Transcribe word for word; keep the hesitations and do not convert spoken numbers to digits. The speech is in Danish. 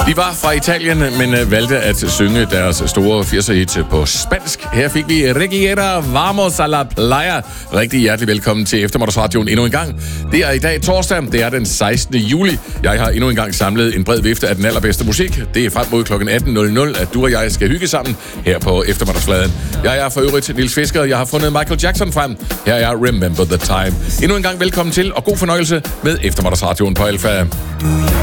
De var fra Italien, men valgte at synge deres store firser-hit på spansk. Her fik vi Reguera, Vamos a la Playa. Rigtig hjertelig velkommen til Eftermiddagsradioen endnu en gang. Det er i dag torsdag, det er den sekstende juli. Jeg har endnu en gang samlet en bred vifte af den allerbedste musik. Det er frem mod klokken atten nul nul, at du og jeg skal hygge sammen her på Eftermiddagsfladen. Jeg er for øvrigt Niels Fisker, jeg har fundet Michael Jackson frem. Her er Remember the Time. Endnu en gang velkommen til, og god fornøjelse med Eftermiddagsradioen på Alfa.